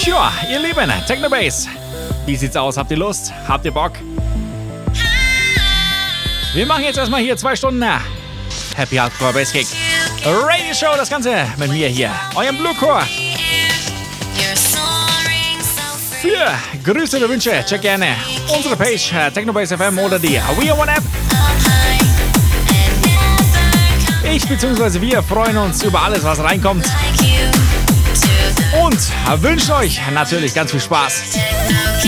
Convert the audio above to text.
Ja, ihr Lieben, Technobase. Wie sieht's aus? Habt ihr Lust? Habt ihr Bock? Wir machen jetzt erstmal hier 2 Stunden Happy Hardcore Bass Kick Radio Show, das Ganze mit mir hier, eurem Bluecore. Für Grüße oder Wünsche, check gerne unsere Page Technobase FM oder die We Are One App. Ich bzw. wir freuen uns über alles, was reinkommt. Und wünschen euch natürlich ganz viel Spaß.